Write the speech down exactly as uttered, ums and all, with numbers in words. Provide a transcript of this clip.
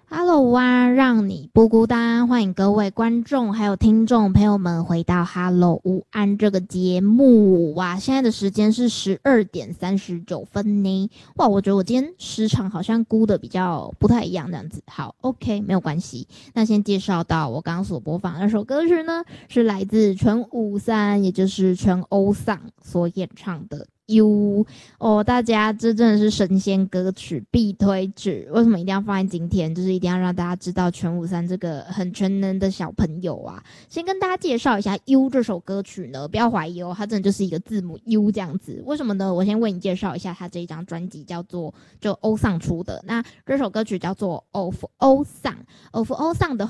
Hello 啊，让你不孤单，欢迎各位观众还有听众朋友们回到 Hello 午安这个节目。哇，现在的时间是十二点三十九分呢。哇，我觉得我今天时长好像估的比较不太一样，这样子。好 ，OK， 没有关系。那先介绍到我刚刚所播放的那首歌曲呢，是来自全五三，也就是全欧桑所演唱的。U 哦，大家这真的是神仙歌曲必推曲。为什么一定要放在今天？就是一定要让大家知道全五三这个很全能的小朋友啊。先跟大家介绍一下 U 这首歌曲呢，不要怀疑哦，它真的就是一个字母 U 这样子。为什么呢？我先为你介绍一下，它这一张专辑叫做就欧桑出的。那这首歌曲叫做 Of 欧桑 ，Of 欧桑的